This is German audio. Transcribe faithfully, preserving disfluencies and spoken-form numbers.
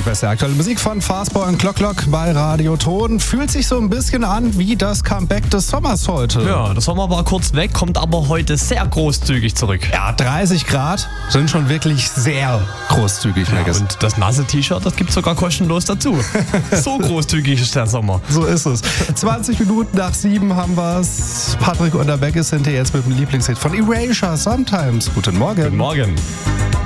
beste aktuelle Musik von Fastboy und Clock Clock bei Radio Ton. Fühlt sich so ein bisschen an wie das Comeback des Sommers heute. Ja, der Sommer war kurz weg, kommt aber heute sehr großzügig zurück. Ja, dreißig Grad sind schon wirklich sehr großzügig. Ja, und das nasse T-Shirt, das gibt es sogar kostenlos dazu. So großzügig ist der Sommer. So ist es. zwanzig Minuten nach sieben haben wir es. Patrick und der Beck sind hier jetzt mit dem Lieblingshit von Erasure, Sometimes. Guten Morgen. Guten Morgen.